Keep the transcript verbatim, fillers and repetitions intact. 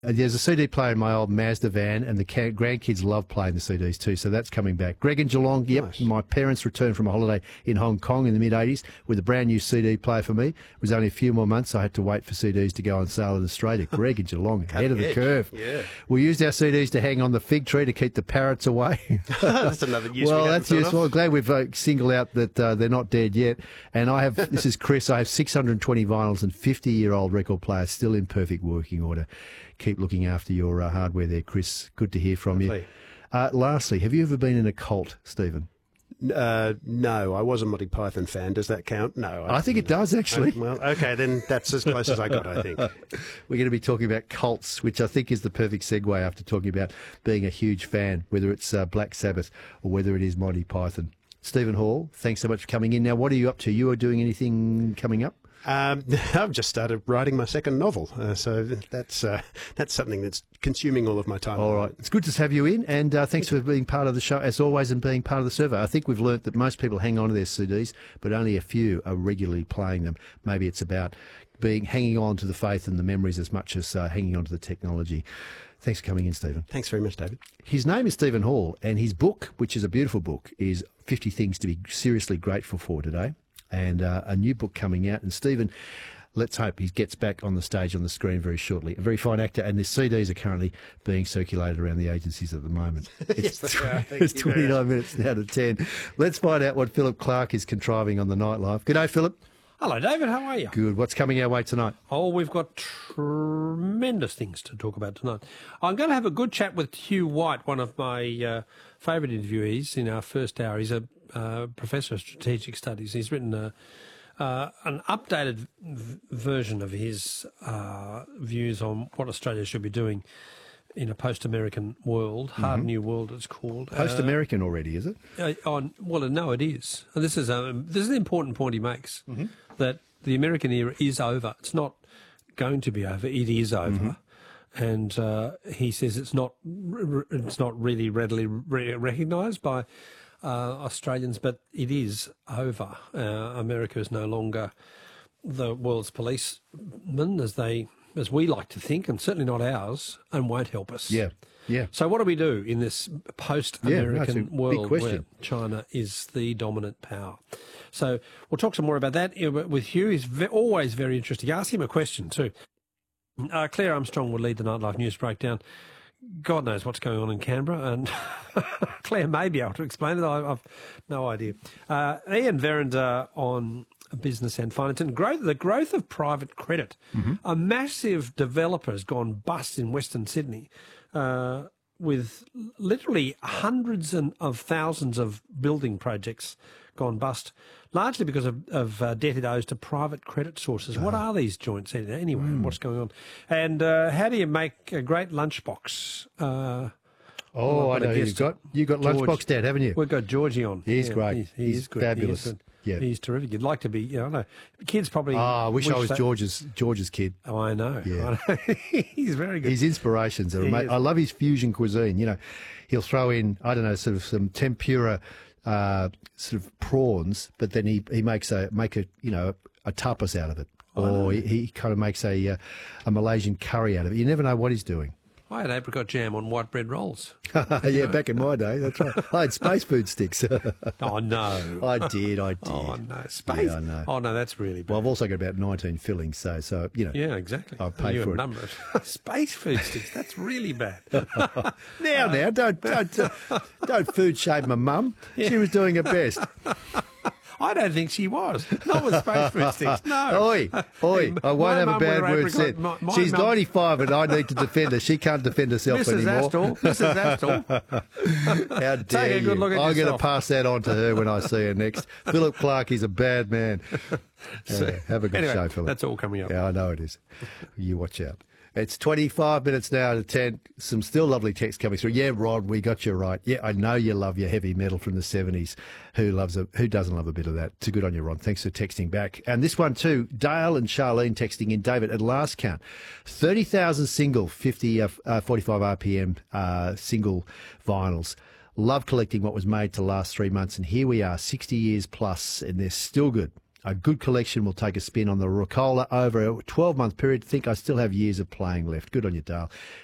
Uh, There's a C D player in my old Mazda van, and the ca- grandkids love playing the C Ds too, so that's coming back. Greg in Geelong, yep, Nice. my parents returned from a holiday in Hong Kong in the mid-eighties with a brand new C D player for me. It was only a few more months. I had to wait for C Ds to go on sale in Australia. Greg in Geelong, ahead of the edge. curve. Yeah. We used our C Ds to hang on the fig tree to keep the parrots away. That's another use. Well, we haven't that's thought useful. of. Glad we've uh, singled out that uh, they're not dead yet. And I have, this is Chris, I have six hundred twenty vinyls and fifty-year-old record players still in perfect working order. Keep looking after your uh, hardware there, Chris. Good to hear from you. Lovely. Uh, lastly, have you ever been in a cult, Stephen? Uh, no, I was a Monty Python fan. Does that count? No. I think it does, actually. Well, okay, then that's as close as I got, I think. We're going to be talking about cults, which I think is the perfect segue after talking about being a huge fan, whether it's uh, Black Sabbath or whether it is Monty Python. Stephen Hall, thanks so much for coming in. Now, what are you up to? You are doing anything coming up? Um, I've just started writing my second novel, uh, so that's uh, that's something that's consuming all of my time. All right. It's good to have you in, and uh, thanks for being part of the show, as always, and being part of the survey. I think we've learnt that most people hang on to their C Ds, but only a few are regularly playing them. Maybe it's about being hanging on to the faith and the memories as much as uh, hanging on to the technology. Thanks for coming in, Stephen. Thanks very much, David. His name is Stephen Hall, and his book, which is a beautiful book, is fifty Things to be Seriously Grateful For Today, and uh, a new book coming out. And Stephen, let's hope he gets back on the stage, on the screen very shortly. A very fine actor, and the C Ds are currently being circulated around the agencies at the moment. It's, Yes, they are. Thank it's you very twenty-nine minutes now to ten. Let's find out what Philip Clark is contriving on the nightlife. Good day, Philip. Hello, David. How are you? Good. What's coming our way tonight? Oh, we've got tremendous things to talk about tonight. I'm going to have a good chat with Hugh White, one of my uh, favourite interviewees in our first hour. He's a uh, professor of strategic studies. He's written a, uh, an updated v- version of his uh, views on what Australia should be doing in a post-American world, hard Mm-hmm. new world it's called. Post-American already, is it? Uh, on, well, no, it is. And this is a this is an important point he makes, Mm-hmm. that the American era is over. It's not going to be over. It is over, and uh, he says it's not r- r- it's not really readily re- recognised by uh, Australians, but it is over. Uh, America is no longer the world's policeman, as they as we like to think, and certainly not ours, and won't help us. Yeah. Yeah. So what do we do in this post-American Yeah, no, it's a big world where question. China is the dominant power? So we'll talk some more about that with Hugh. He's ve- always very interesting. Ask him a question too. Uh, Claire Armstrong will lead the Nightlife News Breakdown. God knows what's going on in Canberra, and Claire may be able to explain it. I, I've no idea. Uh, Ian Verinder on business and finance and growth. The growth of private credit. Mm-hmm. A massive developer has gone bust in Western Sydney, uh, with literally hundreds and of thousands of building projects gone bust, largely because of, of uh, debt it owes to private credit sources. What are these joints anyway? Mm. What's going on? And uh, how do you make a great lunchbox? Uh, Oh, I I've got a know who you've guest. got. You've got George. Lunchbox Dad, haven't you? We've got Georgie on. He's Yeah, great. He's, he He's is good. fabulous. He is good. Yeah. He's terrific. You'd like to be, you know, I know. Kids probably... Ah, I wish, I was they- George's George's kid. Oh, I know. Yeah. I know. He's very good. His inspirations are He amazing. is. I love his fusion cuisine. You know, he'll throw in, I don't know, sort of some tempura, uh, sort of prawns, but then he, he makes a make a you know a tapas out of it, or he, he kind of makes a uh, a Malaysian curry out of it. You never know what he's doing. I had apricot jam on white bread rolls. Yeah, back in my day, that's right. I had space food sticks. Oh, no. I did, I did. Oh, no. Space? Yeah, I know. Oh, no, that's really bad. Well, I've also got about nineteen fillings, so so you know. Yeah, exactly. I've paid you for a it. number of space food sticks. That's really bad. Now, now, don't don't uh, don't food shame my mum. She was doing her best. I don't think she was. Not with space food sticks. No. Oi, oi! I My won't have a mum bad with her word apricot- said. my- my She's mum- ninety-five, and I need to defend her. She can't defend herself Missus anymore. Astle. Missus Astle. How dare Take a you? good look at I'm going to yourself. pass that on to her when I see her next. Philip Clark is a bad man. So- Uh, have a good anyway, show, Philip. that's all coming up. Yeah, I know it is. You watch out. It's twenty-five minutes now to ten. Some still lovely text coming through. Yeah, Rod, we got you right. Yeah, I know you love your heavy metal from the seventies. Who loves a, who doesn't love a bit of that? Too good on you, Ron. Thanks for texting back. And this one too, Dale and Charlene texting in. David, at last count, thirty thousand single, fifty, uh, uh, forty-five R P M uh, single vinyls. Love collecting what was made to last three months. And here we are, sixty years plus, and they're still good. A good collection will take a spin on the Ricola over a twelve-month period. Think I still have years of playing left. Good on you, Dale.